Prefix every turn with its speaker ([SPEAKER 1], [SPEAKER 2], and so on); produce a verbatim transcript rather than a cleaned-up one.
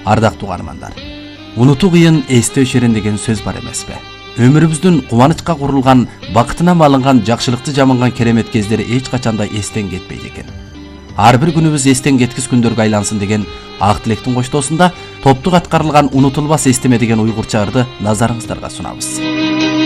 [SPEAKER 1] Ардактуу угармандар, унутуу кыйын эстөө шерен деген сөз бар эмеспи? Өмүрүбүздүн кубанычка курулган, бакытына малынган, жакшылыкты жаманган керемет кездери эч качанда эстен кетпейт экен. Ар бир күнүбүз эстен кеткис күндөргө айлансын деген ак тилектин коштоосунда топтук аткарылган унутулбас эстеме деген уйгурча ырды назарыңыздарга сунабыз.